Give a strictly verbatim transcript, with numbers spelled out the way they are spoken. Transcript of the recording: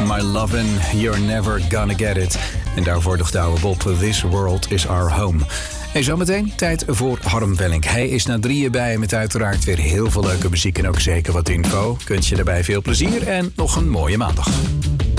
My Lovin', You're Never Gonna Get It. En daarvoor de oude Bob, This World Is Our Home. En zometeen tijd voor Harm Welling. Hij is na drieën bij met uiteraard weer heel veel leuke muziek en ook zeker wat info. Kunt je daarbij veel plezier en nog een mooie maandag.